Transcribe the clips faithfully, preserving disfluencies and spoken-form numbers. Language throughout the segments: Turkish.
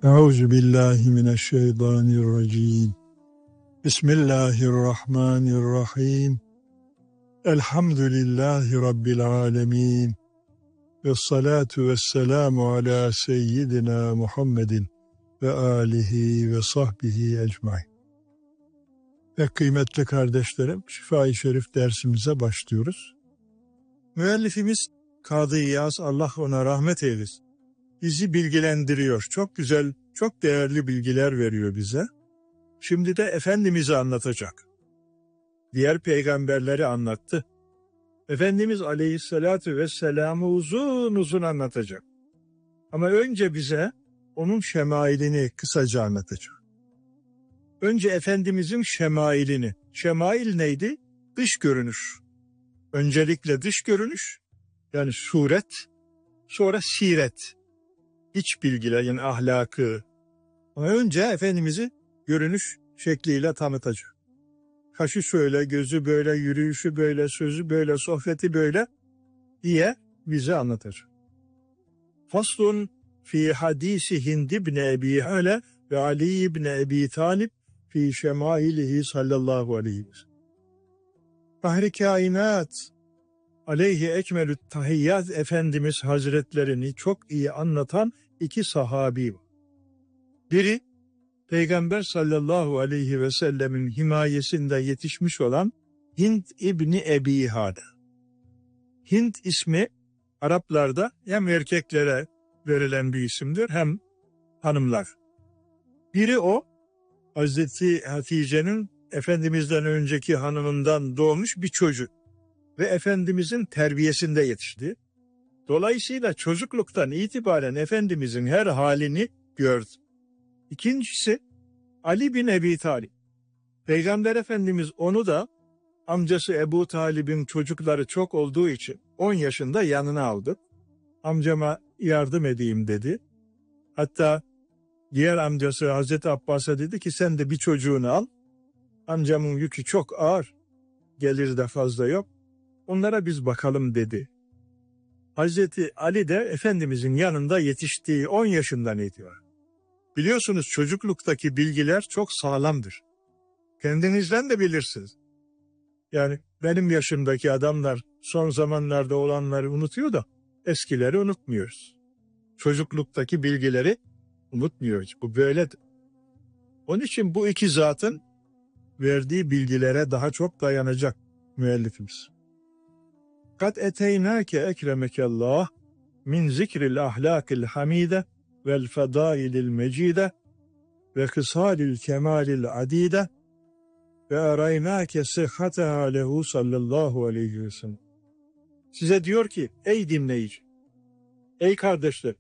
Euzu billahi mineşşeytanirracim. Bismillahirrahmanirrahim. Elhamdülillahi Rabbil alemin. Vessalatu vesselamu ala seyyidina Muhammedin ve alihi ve sahbihi ecmaîn. Ve kıymetli kardeşlerim, Şifa-i Şerif dersimize başlıyoruz. Müellifimiz Kadı İyaz, Allah ona rahmet eylesin, bizi bilgilendiriyor. Çok güzel, çok değerli bilgiler veriyor bize. Şimdi de Efendimiz'i anlatacak. Diğer peygamberleri anlattı. Efendimiz Aleyhisselatü Vesselam'ı uzun uzun anlatacak. Ama önce bize onun şemailini kısaca anlatacak. Önce Efendimiz'in şemailini. Şemail neydi? Dış görünüş. Öncelikle dış görünüş, yani suret, sonra siret. İç bilgiler, yani ahlakı. Ama önce Efendimiz'i görünüş şekliyle tanıtacak. Kaşı şöyle, gözü böyle, yürüyüşü böyle, sözü böyle, sohbeti böyle diye bize anlatacak. Faslun fi hadisi Hind ibn Ebi Hale ve Ali ibn Ebi Talib fi şemailihi sallallahu aleyhi ve sellem. Fahri kainat aleyhi ekmelü tahiyyat Efendimiz Hazretlerini çok iyi anlatan iki sahabi var. Biri, Peygamber sallallahu aleyhi ve sellemin himayesinde yetişmiş olan Hind İbni Ebi Hale. Hind ismi Araplarda hem erkeklere verilen bir isimdir hem hanımlar. Biri o, Hazreti Hatice'nin Efendimiz'den önceki hanımından doğmuş bir çocuk ve Efendimiz'in terbiyesinde yetişti. Dolayısıyla çocukluktan itibaren Efendimiz'in her halini gördü. İkincisi Ali bin Ebi Talib. Peygamber Efendimiz onu da amcası Ebu Talib'in çocukları çok olduğu için on yaşında yanına aldı. Amcama yardım edeyim dedi. Hatta diğer amcası Hazreti Abbas'a dedi ki sen de bir çocuğunu al. Amcamın yükü çok ağır, gelir de fazla yok. Onlara biz bakalım dedi. Hazreti Ali de Efendimizin yanında yetiştiği on yaşından itibaren. Biliyorsunuz çocukluktaki bilgiler çok sağlamdır. Kendinizden de bilirsiniz. Yani benim yaşımdaki adamlar son zamanlarda olanları unutuyor da eskileri unutmuyoruz. Çocukluktaki bilgileri unutmuyoruz. Bu böyledir. Onun için bu iki zatın verdiği bilgilere daha çok dayanacak müellifimiz. Kad eteynâke ekremekallah min zikril ahlâkil hamide vel fedâilil mecide ve kısâlil kemâlil adîde ve araynâke sıhhateha lehu sallallahu aleyhi ve sellem. Size diyor ki ey dinleyici, ey kardeşler,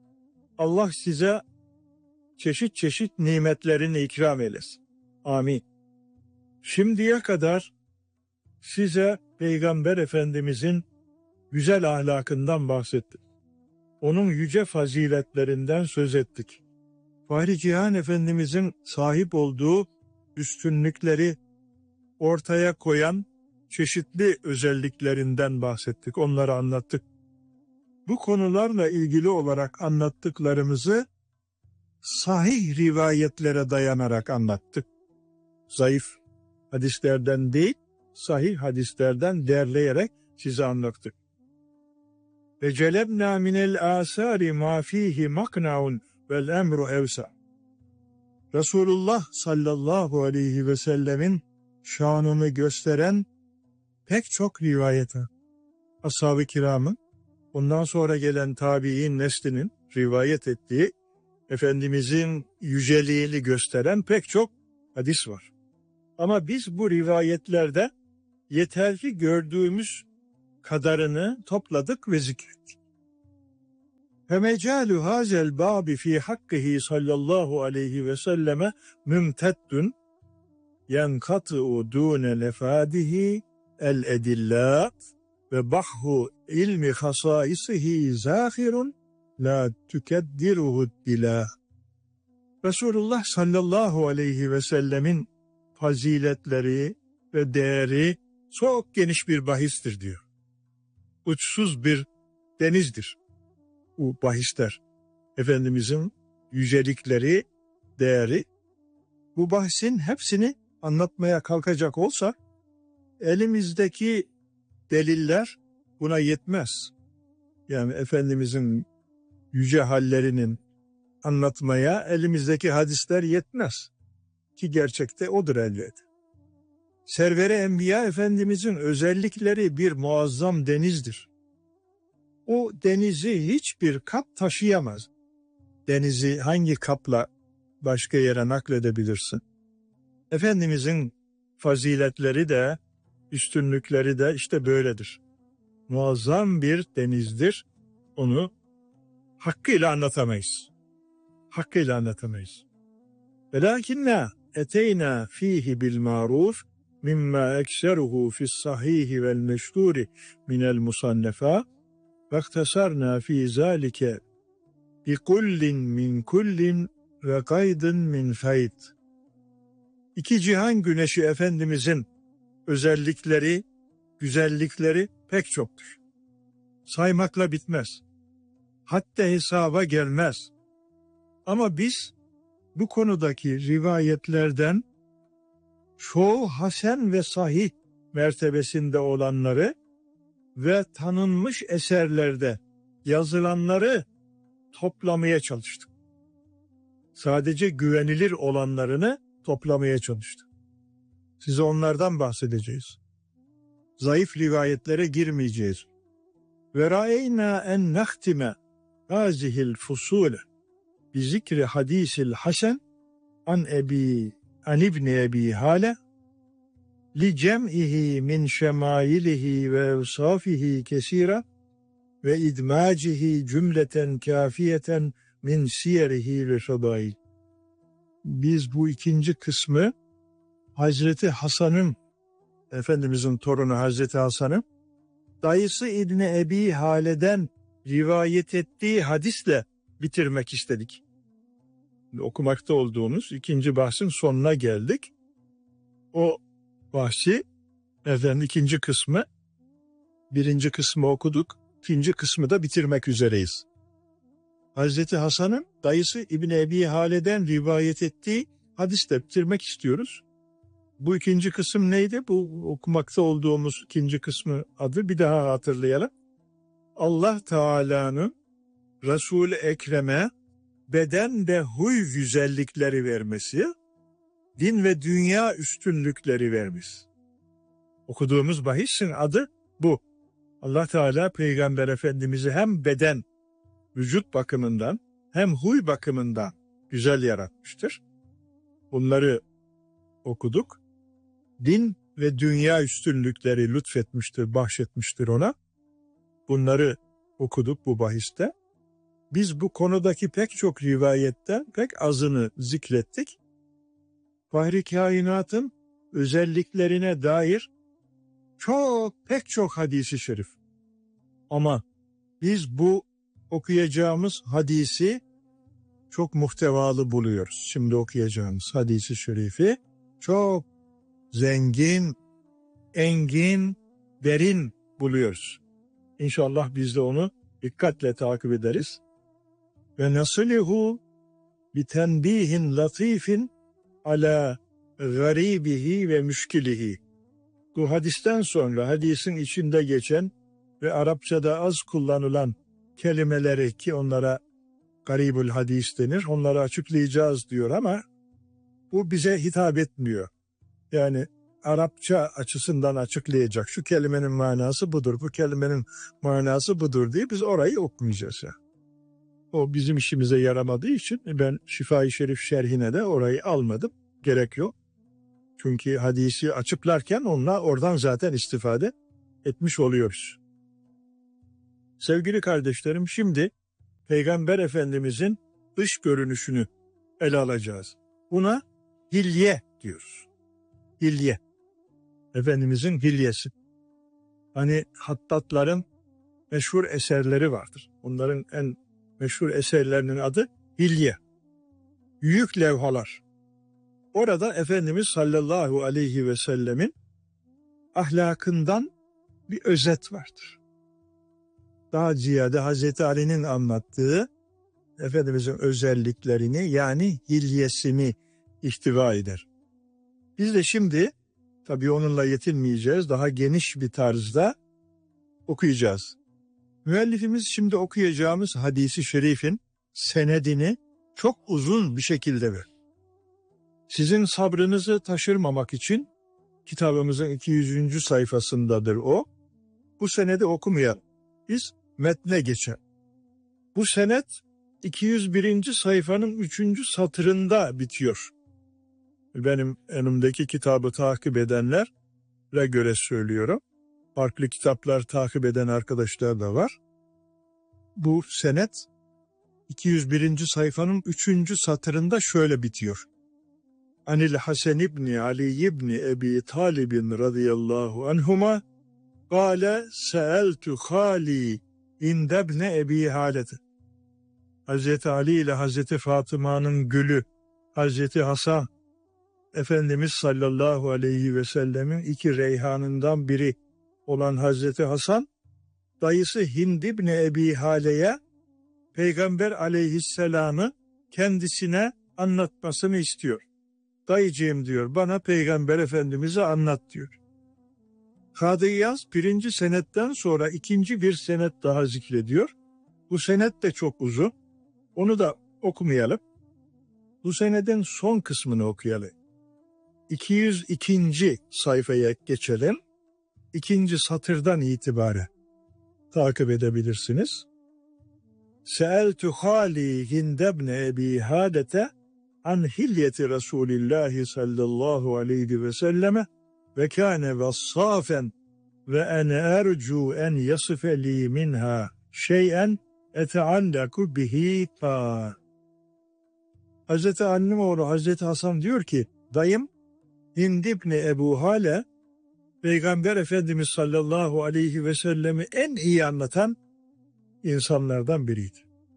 Allah size çeşit çeşit nimetlerini ikram eylesin. Amin. Şimdiye kadar size Peygamber Efendimizin güzel ahlakından bahsettik. Onun yüce faziletlerinden söz ettik. Fahri Cihan Efendimizin sahip olduğu üstünlükleri ortaya koyan çeşitli özelliklerinden bahsettik. Onları anlattık. Bu konularla ilgili olarak anlattıklarımızı sahih rivayetlere dayanarak anlattık. Zayıf hadislerden değil, sahih hadislerden derleyerek size anlattık. Ve celebna minel asari ma fihi maknaun vel emru evsa. Resulullah sallallahu aleyhi ve sellemin şanını gösteren pek çok rivayet var. Ashab-ı kiramın, ondan sonra gelen tabi'in neslinin rivayet ettiği Efendimizin yüceliğini gösteren pek çok hadis var. Ama biz bu rivayetlerde yeterli gördüğümüz kadarını topladık ve zikrettik. فَمَجَالُ هَذَا الْبَابِ ف۪ي حَقِّهِ sallallahu aleyhi ve selleme mümteddün يَنْقَطِعُ دُونَ لَفَادِهِ الْاَدِلَّاتِ ve bahhu ilmi hasaisihi zâhirun la tükeddiruhu dila. Resulullah sallallahu aleyhi ve sellemin faziletleri ve değeri çok geniş bir bahistir diyor. Uçsuz bir denizdir bu bahisler. Efendimizin yücelikleri, değeri. Bu bahsin hepsini anlatmaya kalkacak olsa elimizdeki deliller buna yetmez. Yani Efendimizin yüce hallerinin anlatmaya elimizdeki hadisler yetmez. Ki gerçekte odur elbet. Server-i Enbiya Efendimizin özellikleri bir muazzam denizdir. O denizi hiçbir kap taşıyamaz. Denizi hangi kapla başka yere nakledebilirsin? Efendimizin faziletleri de, üstünlükleri de işte böyledir. Muazzam bir denizdir. Onu hakkıyla anlatamayız. Hakkıyla anlatamayız. Velakinna eteyna fihi bil maruf mimma ekseruhu fis sahihi vel meşhuri minel musannefa ve iktasarna fi zalike bi kullin min kullin ve kaydın min fayd. İki cihan güneşi Efendimizin özellikleri, güzellikleri pek çoktur. Saymakla bitmez. Hatta hesaba gelmez. Ama biz bu konudaki rivayetlerden çoğu hasen ve sahih mertebesinde olanları ve tanınmış eserlerde yazılanları toplamaya çalıştık. Sadece güvenilir olanlarını toplamaya çalıştık. Size onlardan bahsedeceğiz. Zayıf rivayetlere girmeyeceğiz. Ve ra'eyna en nahtime hazihil fusule bi zikri hadisil hasen an ebi an ibni ebi hale li cem'ihi min şemailihi ve evsafihi kesira ve idmacihi cümleten kafiyeten min siyerihi ve fadail. Biz bu ikinci kısmı Hazreti Hasan'ın, Efendimizin torunu Hazreti Hasan'ın dayısı İbni Ebi Hale'den rivayet ettiği hadisle bitirmek istedik. Okumakta olduğumuz ikinci bahsin sonuna geldik. O bahsi, efendim ikinci kısmı, birinci kısmı okuduk, ikinci kısmı da bitirmek üzereyiz. Hazreti Hasan'ın dayısı İbni Ebi Hale'den rivayet ettiği hadisle bitirmek istiyoruz. Bu ikinci kısım neydi? Bu okumakta olduğumuz ikinci kısmı adı bir daha hatırlayalım. Allah Teala'nın Resul-i Ekrem'e beden ve huy güzellikleri vermesi, din ve dünya üstünlükleri vermiş. Okuduğumuz bahisin adı bu. Allah Teala Peygamber Efendimiz'i hem beden, vücut bakımından hem huy bakımından güzel yaratmıştır. Bunları okuduk. Din ve dünya üstünlükleri lütfetmiştir, bahşetmiştir ona. Bunları okuduk bu bahiste. Biz bu konudaki pek çok rivayetten pek azını zikrettik. Fahri kainatın özelliklerine dair çok pek çok hadisi şerif. Ama biz bu okuyacağımız hadisi çok muhtevalı buluyoruz. Şimdi okuyacağımız hadisi şerifi çok zengin, engin, derin buluyoruz. İnşallah biz de onu dikkatle takip ederiz. Ve nasilihu bi tenbihin latifin ala garibihi ve müşkilihi. Bu hadisten sonra hadisin içinde geçen ve Arapçada az kullanılan kelimeleri, ki onlara garibül hadis denir, onları açıklayacağız diyor ama bu bize hitap etmiyor. Yani Arapça açısından açıklayacak, şu kelimenin manası budur, bu kelimenin manası budur diye biz orayı okumayacağız ya. O bizim işimize yaramadığı için ben Şifa-i Şerif şerhine de orayı almadım. Gerek yok. Çünkü hadisi açıklarken onunla oradan zaten istifade etmiş oluyoruz. Sevgili kardeşlerim, şimdi Peygamber Efendimizin dış görünüşünü ele alacağız. Buna hilye diyoruz. Hilye. Efendimizin hilyesi. Hani hattatların meşhur eserleri vardır. Onların en meşhur eserlerinin adı hilye. Büyük levhalar. Orada Efendimiz sallallahu aleyhi ve sellemin ahlakından bir özet vardır. Daha ziyade Hazreti Ali'nin anlattığı Efendimizin özelliklerini, yani hilyesini ihtiva eder. Biz de şimdi tabii onunla yetinmeyeceğiz. Daha geniş bir tarzda okuyacağız. Müellifimiz şimdi okuyacağımız hadisi şerifin senedini çok uzun bir şekilde ver. Sizin sabrınızı taşırmamak için kitabımızın iki yüzüncü sayfasındadır o. Bu senedi okumayalım. Biz metne geçelim. Bu senet iki yüz birinci sayfanın üçüncü satırında bitiyor. Benim önümdeki kitabı takip edenlere göre söylüyorum. Farklı kitaplar takip eden arkadaşlar da var. Bu senet iki yüz birinci sayfanın üçüncü satırında şöyle bitiyor. Anil Hasan ibni Ali ibni Ebi Talibin radıyallahu anhuma Kale seeltu hali indebne Ebi Halete. Hazreti Ali ile Hazreti Fatıma'nın gülü Hazreti Hasan Efendimiz sallallahu aleyhi ve sellemin iki reyhanından biri olan Hazreti Hasan, dayısı Hind ibni Ebi Hale'ye Peygamber aleyhisselamı kendisine anlatmasını istiyor. Dayıcığım diyor, bana Peygamber Efendimiz'i anlat diyor. Kadı İyaz birinci senetten sonra ikinci bir senet daha zikrediyor. Bu senet de çok uzun. Onu da okumayalım. Bu senedin son kısmını okuyalım. iki yüz ikinci sayfaya geçelim. İkinci satırdan itibaren takip edebilirsiniz. Seeltu hali hindebne ebi hadete an hilyeti Resulillahi sallallahu aleyhi ve selleme ve kâne vassâfen ve ene ercu en yasıfe li minha şeyen eteallaku bihi kâr. Hazreti Annimoğlu Hazreti Hasan diyor ki, dayım Hind ibni Ebu Hale Peygamber Efendimiz sallallahu aleyhi ve sellemi en iyi anlatan insanlardan biriydi.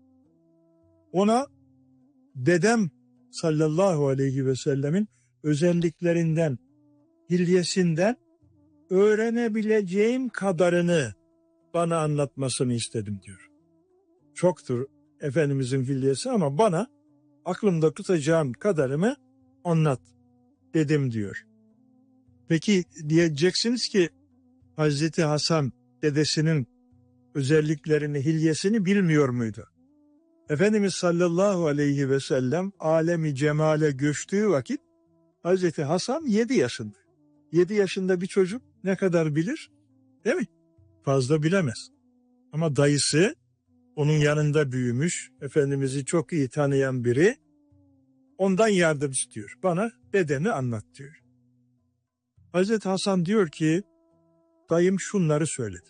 Ona dedem sallallahu aleyhi ve sellemin özelliklerinden, hilyesinden öğrenebileceğim kadarını bana anlatmasını istedim diyor. Çoktur Efendimizin hilyesi ama bana aklımda tutacağım kadarını anlat dedim diyor. Peki diyeceksiniz ki Hazreti Hasan dedesinin özelliklerini, hilyesini bilmiyor muydu? Efendimiz sallallahu aleyhi ve sellem alemi cemale göçtüğü vakit Hazreti Hasan yedi yaşında. yedi yaşında bir çocuk ne kadar bilir? Değil mi? Fazla bilemez. Ama dayısı onun yanında büyümüş, Efendimiz'i çok iyi tanıyan biri, ondan yardım istiyor. Bana dedeni anlat diyor. Hazreti Hasan diyor ki, dayım şunları söyledi.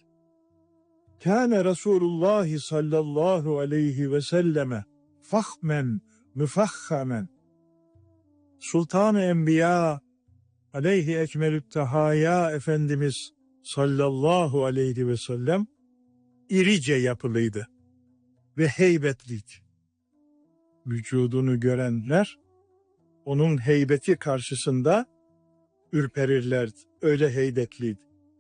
Kâne Resulullah sallallahu aleyhi ve selleme fahmen müfahhamen Sultan-ı Enbiya aleyhi ekmelü't tehaya Efendimiz sallallahu aleyhi ve sellem irice yapılıydı ve heybetliydi. Vücudunu görenler onun heybeti karşısında ürperirlerdi. Öyle heybetliydi.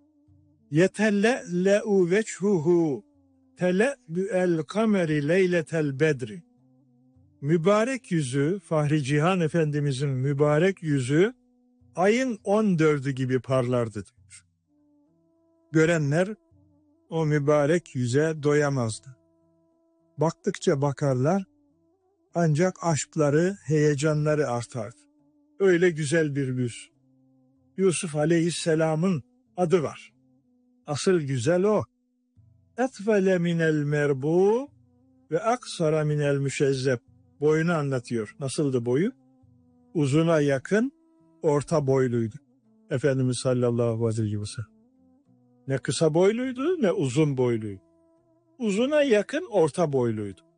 Yetelle le'u veçhuhu tele'bü'el kameri leyletel bedri. Mübarek yüzü, Fahri Cihan Efendimizin mübarek yüzü ayın on dördü gibi parlardı diyor. Görenler o mübarek yüze doyamazdı. Baktıkça bakarlar, ancak aşkları, heyecanları artardı. Öyle güzel bir yüz. Yusuf Aleyhisselam'ın adı var. Asıl güzel o. Etfele minel merbu ve aksara minel müşezzeb. Boyunu anlatıyor. Nasıldı boyu? Uzuna yakın, orta boyluydu. Efendimiz sallallahu aleyhi ve sellem. Ne kısa boyluydu ne uzun boyluydu. Uzuna yakın orta boyluydu.